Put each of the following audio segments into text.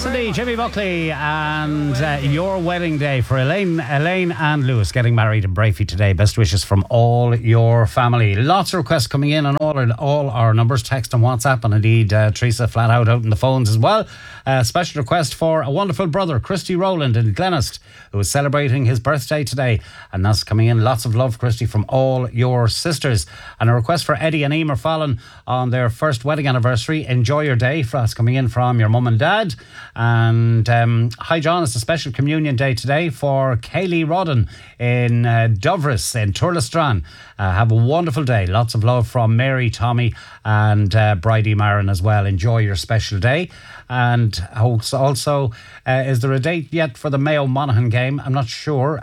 Yes, indeed, Jimmy Buckley, and your wedding day for Elaine and Lewis getting married in Brafey today. Best wishes from all your family. Lots of requests coming in on all our numbers, text and WhatsApp, and indeed Teresa flat out in the phones as well. Special request for a wonderful brother, Christy Rowland in Glenest, who is celebrating his birthday today, and that's coming in. Lots of love, Christy, from all your sisters. And a request for Eddie and Emer Fallon on their first wedding anniversary. Enjoy your day. That's coming in from your mum and dad. And hi John, it's a special communion day today for Kaylee Rodden in Dovris in Turlestrane. Have a wonderful day. Lots of love from Mary, Tommy and Bridie Marin as well. Enjoy your special day. And also, is there a date yet for the Mayo Monaghan game? I'm not sure.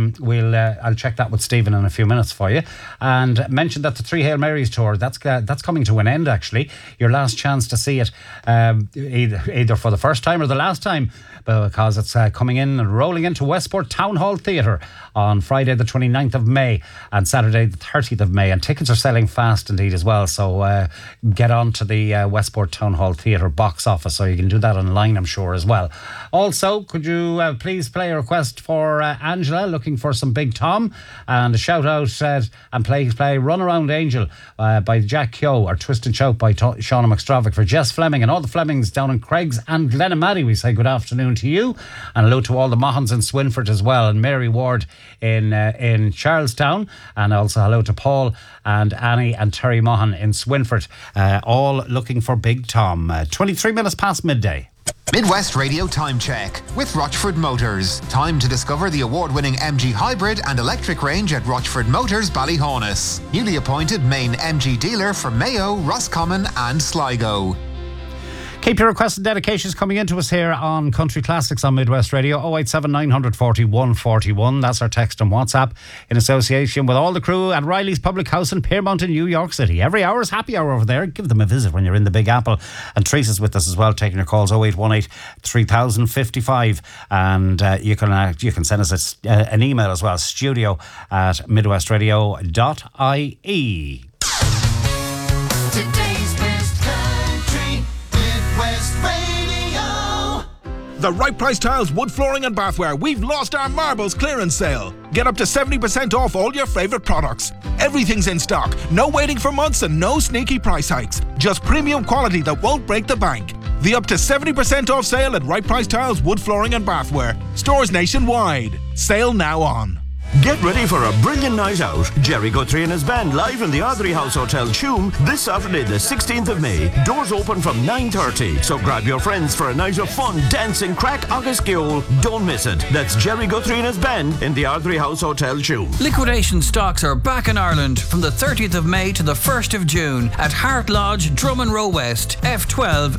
I'll check that with Stephen in a few minutes for you. And mention that the Three Hail Marys tour, that's coming to an end actually. Your last chance to see it, either for the first time or the last time, because it's coming in and rolling into Westport Town Hall Theatre on Friday the 29th of May and Saturday the 30th of May. And tickets are selling fast indeed as well. So get on to the Westport Town Hall Theatre box office, so you can do that online, I'm sure, as well. Also, could you please play a request for Angela, looking for some Big Tom, and a shout out and play Run Around Angel by Jack Keogh, or Twist and Shout by Shauna McStravick for Jess Fleming and all the Flemings down in Craigs and Glenamaddy. We say good afternoon to you, and hello to all the Mahons in Swinford as well, and Mary Ward in Charlestown, and also hello to Paul and Annie and Terry Mahan in Swinford, all looking for Big Tom. 23 minutes past midday. Midwest Radio Time Check with Rochford Motors. Time to discover the award-winning MG hybrid and electric range at Rochford Motors, Ballyhonus. Newly appointed main MG dealer for Mayo, Roscommon and Sligo. Keep your requests and dedications coming into us here on Country Classics on Midwest Radio. 087 940 141. That's our text and WhatsApp, in association with all the crew at Riley's Public House in Piermont in New York City. Every hour is happy hour over there. Give them a visit when you're in the Big Apple. And Teresa's with us as well, taking your calls 0818 3055. And you can send us an email as well, studio@midwestradio.ie. The Right Price Tiles Wood Flooring and Bathware. We've lost our marbles clearance sale. Get up to 70% off all your favourite products. Everything's in stock. No waiting for months and no sneaky price hikes. Just premium quality that won't break the bank. The up to 70% off sale at Right Price Tiles Wood Flooring and Bathware. Stores nationwide. Sale now on. Get ready for a brilliant night out. Jerry Guthrie and his band live in the Ardrey House Hotel, Tuam, this Saturday the 16th of May. Doors open from 9:30, so grab your friends for a night of fun, dancing, crack, agus giol. Don't miss it. That's Jerry Guthrie and his band in the Ardrey House Hotel, Tuam. Liquidation stocks are back in Ireland from the 30th of May to the 1st of June at Hart Lodge, Drummond Row West, F12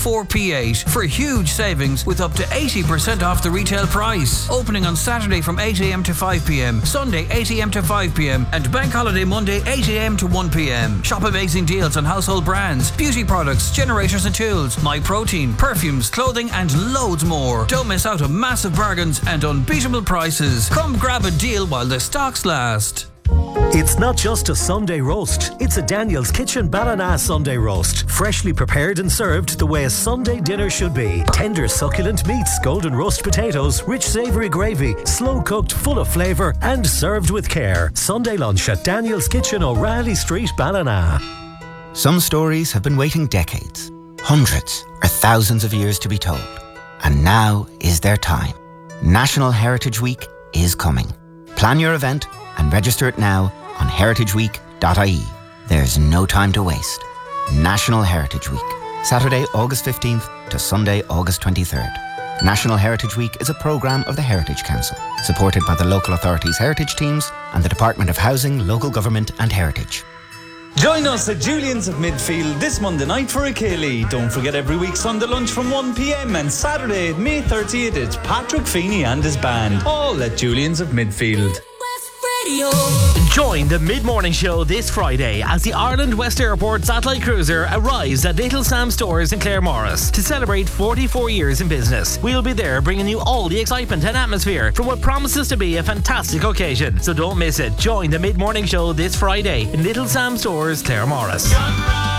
V4P8 for huge savings with up to 80% off the retail price. Opening on Saturday from 8am to 5pm. Sunday 8am to 5pm and Bank Holiday Monday 8am to 1pm. Shop amazing deals on household brands, beauty products, generators and tools, My Protein, perfumes, clothing and loads more. Don't miss out on massive bargains and unbeatable prices. Come grab a deal while the stocks last. It's not just a Sunday roast, it's a Daniel's Kitchen Ballina Sunday roast. Freshly prepared and served the way a Sunday dinner should be. Tender succulent meats, golden roast potatoes, rich savoury gravy, slow cooked, full of flavour and served with care. Sunday lunch at Daniel's Kitchen, O'Reilly Street, Ballina. Some stories have been waiting decades, hundreds or thousands of years to be told. And now is their time. National Heritage Week is coming. Plan your event and register it now on heritageweek.ie. There's no time to waste. National Heritage Week, Saturday, August 15th to Sunday, August 23rd. National Heritage Week is a programme of the Heritage Council, supported by the local authorities' heritage teams and the Department of Housing, Local Government and Heritage. Join us at Julian's of Midfield this Monday night for a Ceilidh. Don't forget every week Sunday lunch from 1pm and Saturday, May 30th, it's Patrick Feeney and his band, all at Julian's of Midfield. Join the mid-morning show this Friday as the Ireland West Airport Satellite Cruiser arrives at Little Sam Stores in Claremorris to celebrate 44 years in business. We'll be there bringing you all the excitement and atmosphere for what promises to be a fantastic occasion. So don't miss it. Join the mid-morning show this Friday in Little Sam Stores, Claremorris.